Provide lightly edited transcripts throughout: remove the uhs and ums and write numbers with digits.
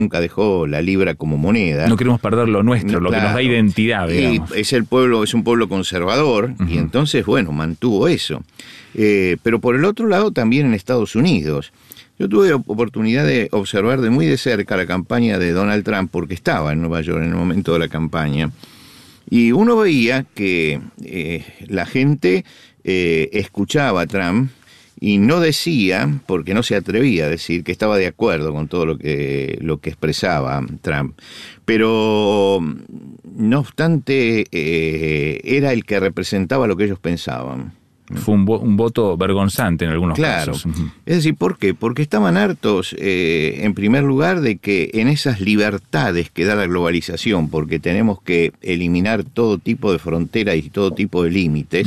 nunca dejó la libra como moneda. No queremos perder lo nuestro, lo que nos da identidad, digamos. Y es un pueblo conservador, y entonces, bueno, mantuvo eso. Pero por el otro lado, también en Estados Unidos. Yo tuve oportunidad de observar de muy de cerca la campaña de Donald Trump, porque estaba en Nueva York en el momento de la campaña. Y uno veía que la gente escuchaba a Trump y no decía, porque no se atrevía a decir, que estaba de acuerdo con todo lo que expresaba Trump. Pero, no obstante, era el que representaba lo que ellos pensaban. Fue un voto vergonzante en algunos casos. Claro. Es decir, ¿por qué? Porque estaban hartos, en primer lugar, de que en esas libertades que da la globalización, porque tenemos que eliminar todo tipo de fronteras y todo tipo de límites,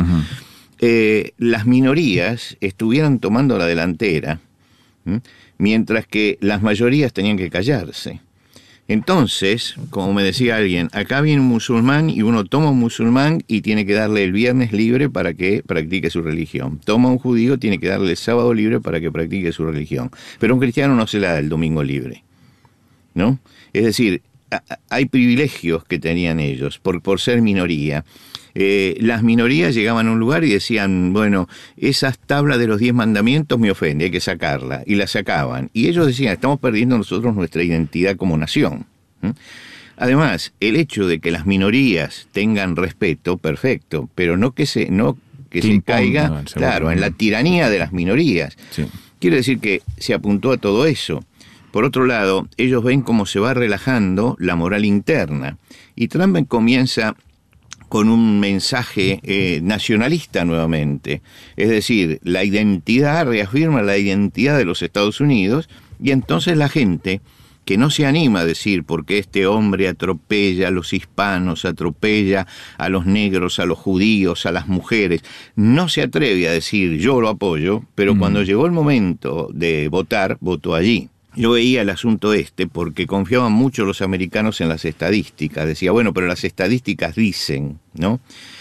las minorías estuvieran tomando la delantera, mientras que las mayorías tenían que callarse. Entonces, como me decía alguien, acá viene un musulmán y uno toma un musulmán y tiene que darle el viernes libre para que practique su religión. Toma un judío, tiene que darle el sábado libre para que practique su religión. Pero a un cristiano no se le da el domingo libre, ¿no? Es decir, hay privilegios que tenían ellos por ser minoría. Las minorías llegaban a un lugar y decían, bueno, esas tablas de los 10 mandamientos me ofende, hay que sacarla, y la sacaban. Y ellos decían, estamos perdiendo nosotros nuestra identidad como nación. Además, el hecho de que las minorías tengan respeto, perfecto, pero no que se caiga, claro, en la tiranía de las minorías. Sí. Quiere decir que se apuntó a todo eso. Por otro lado, ellos ven cómo se va relajando la moral interna. Y Trump comienza con un mensaje nacionalista nuevamente. Es decir, la identidad, reafirma la identidad de los Estados Unidos, y entonces la gente que no se anima a decir porque este hombre atropella a los hispanos, atropella a los negros, a los judíos, a las mujeres, no se atreve a decir yo lo apoyo, pero cuando llegó el momento de votar, votó allí. Yo veía el asunto porque confiaban mucho los americanos en las estadísticas. Decía, bueno, pero las estadísticas dicen, ¿no?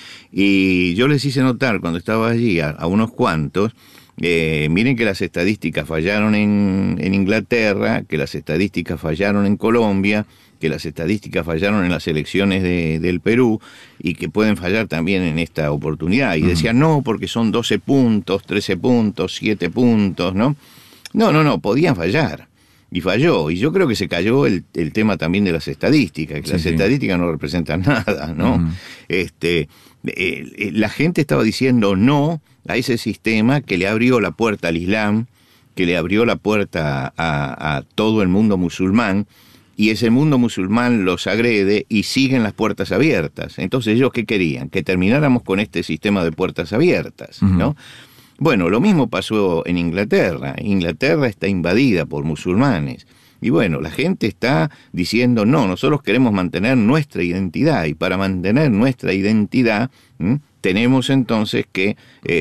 Y yo les hice notar cuando estaba allí a unos cuantos, miren que las estadísticas fallaron en Inglaterra, que las estadísticas fallaron en Colombia, que las estadísticas fallaron en las elecciones del Perú y que pueden fallar también en esta oportunidad. Y decían, no, porque son 12 puntos, 13 puntos, 7 puntos, ¿no? No, podían fallar. Y falló, y yo creo que se cayó el tema también de las estadísticas, que las estadísticas no representan nada, ¿no? La gente estaba diciendo no a ese sistema que le abrió la puerta al Islam, que le abrió la puerta a todo el mundo musulmán, y ese mundo musulmán los agrede y siguen las puertas abiertas. Entonces, ¿ellos qué querían? Que termináramos con este sistema de puertas abiertas, ¿no? Bueno, lo mismo pasó en Inglaterra. Inglaterra está invadida por musulmanes. Y bueno, la gente está diciendo, no, nosotros queremos mantener nuestra identidad. Y para mantener nuestra identidad, tenemos entonces que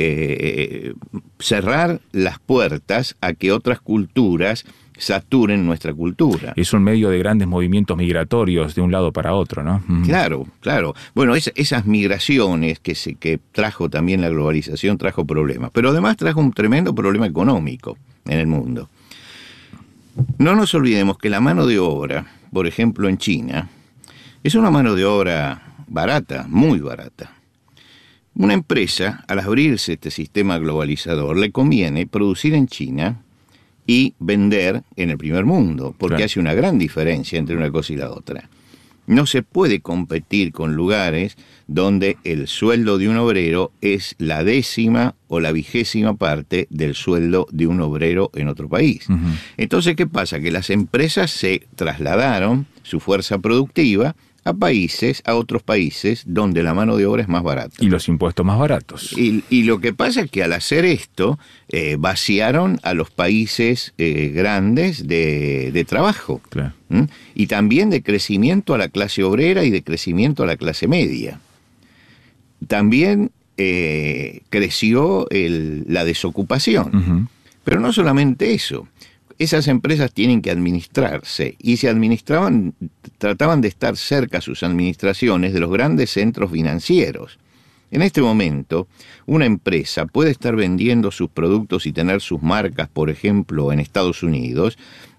cerrar las puertas a que otras culturas saturen nuestra cultura. Es un medio de grandes movimientos migratorios de un lado para otro, ¿no? Claro. Bueno, esas migraciones que trajo también la globalización, trajo problemas. Pero además trajo un tremendo problema económico en el mundo. No nos olvidemos que la mano de obra, por ejemplo en China, es una mano de obra barata, muy barata. Una empresa, al abrirse este sistema globalizador, le conviene producir en China y vender en el primer mundo, porque hace una gran diferencia entre una cosa y la otra. No se puede competir con lugares donde el sueldo de un obrero es la 10ª o la 20ª parte del sueldo de un obrero en otro país. Entonces, ¿qué pasa? Que las empresas se trasladaron su fuerza productiva a otros países donde la mano de obra es más barata. Y los impuestos más baratos. Y lo que pasa es que al hacer esto, vaciaron a los países grandes de trabajo. Claro. Y también de crecimiento a la clase obrera y de crecimiento a la clase media. También creció la desocupación. Pero no solamente eso. Esas empresas tienen que administrarse y trataban de estar cerca sus administraciones de los grandes centros financieros. En este momento, una empresa puede estar vendiendo sus productos y tener sus marcas, por ejemplo, en Estados Unidos,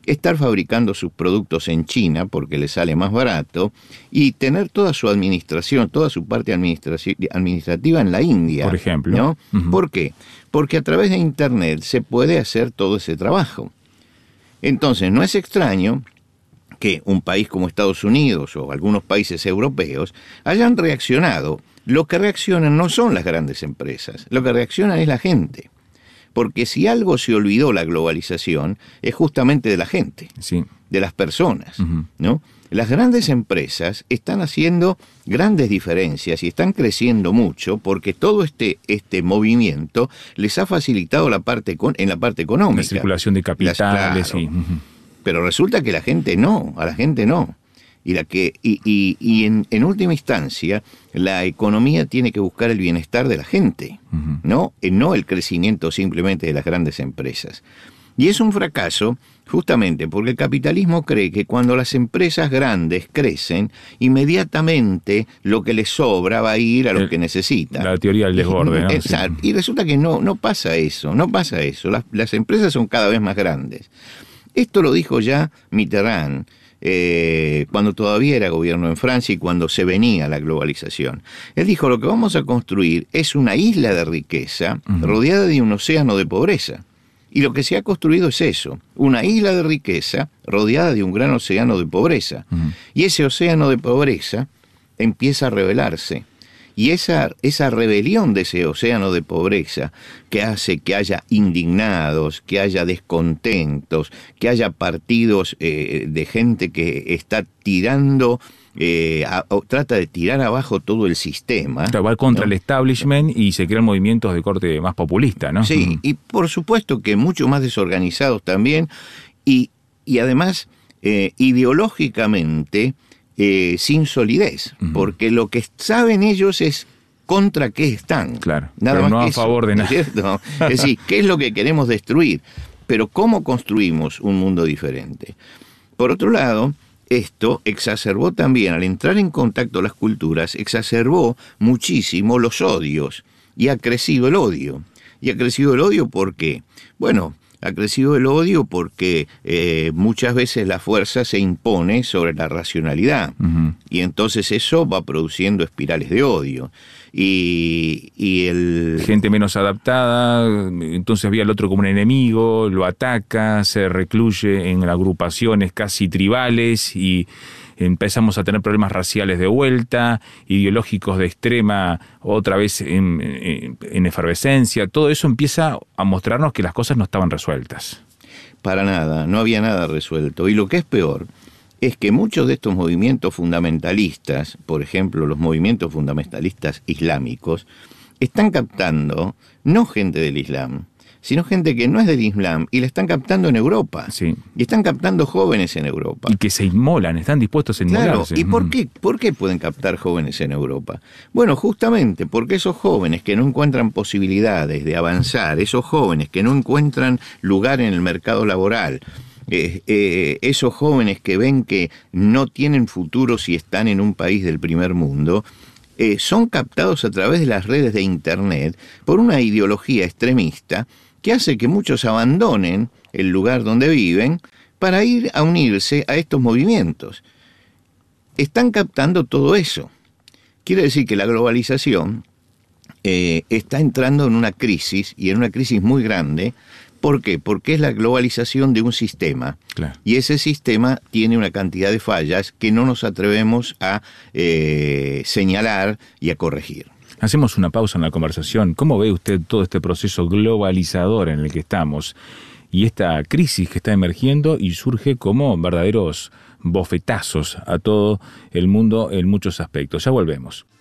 estar fabricando sus productos en China porque le sale más barato y tener toda su administración, toda su parte administrativa en la India. Por ejemplo. ¿No? ¿Por qué? Porque a través de Internet se puede hacer todo ese trabajo. Entonces, no es extraño que un país como Estados Unidos o algunos países europeos hayan reaccionado. Lo que reaccionan no son las grandes empresas, lo que reaccionan es la gente. Porque si algo se olvidó la globalización, es justamente de la gente, sí, de las personas, ¿no? Las grandes empresas están haciendo grandes diferencias y están creciendo mucho porque todo este movimiento les ha facilitado en la parte económica. La circulación de capitales, claro. Sí. Pero resulta que a la gente no. Y en última instancia, la economía tiene que buscar el bienestar de la gente, no el crecimiento simplemente de las grandes empresas. Y es un fracaso justamente porque el capitalismo cree que cuando las empresas grandes crecen, inmediatamente lo que les sobra va a ir a lo que necesitan. La teoría del desborde, ¿no? Exacto. Y resulta que no pasa eso. Las empresas son cada vez más grandes. Esto lo dijo ya Mitterrand, cuando todavía era gobierno en Francia y cuando se venía la globalización. Él dijo, lo que vamos a construir es una isla de riqueza rodeada de un océano de pobreza. Y lo que se ha construido es eso, una isla de riqueza rodeada de un gran océano de pobreza. Y ese océano de pobreza empieza a rebelarse. Y esa rebelión de ese océano de pobreza que hace que haya indignados, que haya descontentos, que haya partidos de gente que está tirando, trata de tirar abajo todo el sistema. Va contra el establishment y se crean movimientos de corte más populista, ¿no? Sí, y por supuesto que mucho más desorganizados también y además ideológicamente sin solidez, porque lo que saben ellos es contra qué están. Claro, nada pero más no que a eso, favor de nada. ¿Cierto? Es decir, ¿qué es lo que queremos destruir? Pero ¿cómo construimos un mundo diferente? Por otro lado, esto exacerbó también, al entrar en contacto las culturas, exacerbó muchísimo los odios y ha crecido el odio. ¿Y ha crecido el odio por qué? Bueno, ha crecido el odio porque muchas veces la fuerza se impone sobre la racionalidad y entonces eso va produciendo espirales de odio. Gente menos adaptada, entonces ve al otro como un enemigo, lo ataca, se recluye en agrupaciones casi tribales y empezamos a tener problemas raciales de vuelta, ideológicos de extrema, otra vez en efervescencia. Todo eso empieza a mostrarnos que las cosas no estaban resueltas. Para nada, no había nada resuelto. Y lo que es peor es que muchos de estos movimientos fundamentalistas, por ejemplo, los movimientos fundamentalistas islámicos, están captando no gente del Islam, sino gente que no es del Islam y la están captando en Europa. Sí. Y están captando jóvenes en Europa. Y que se inmolan, están dispuestos a inmolarse. Claro, ¿y por qué pueden captar jóvenes en Europa? Bueno, justamente porque esos jóvenes que no encuentran posibilidades de avanzar, esos jóvenes que no encuentran lugar en el mercado laboral, esos jóvenes que ven que no tienen futuro si están en un país del primer mundo, son captados a través de las redes de Internet por una ideología extremista que hace que muchos abandonen el lugar donde viven para ir a unirse a estos movimientos. Están captando todo eso. Quiere decir que la globalización está entrando en una crisis, y en una crisis muy grande. ¿Por qué? Porque es la globalización de un sistema. Claro. Y ese sistema tiene una cantidad de fallas que no nos atrevemos a señalar y a corregir. Hacemos una pausa en la conversación. ¿Cómo ve usted todo este proceso globalizador en el que estamos y esta crisis que está emergiendo y surge como verdaderos bofetazos a todo el mundo en muchos aspectos? Ya volvemos.